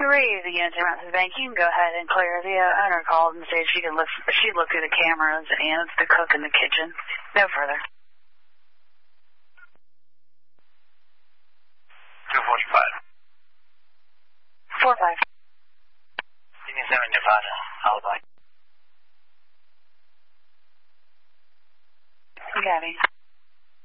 The unit to Bank, you can go ahead and clear. The owner called and said she looked through the cameras and it's the cook in the kitchen. No further. 245. 45. Union 7 Nevada, alibi. Gabby.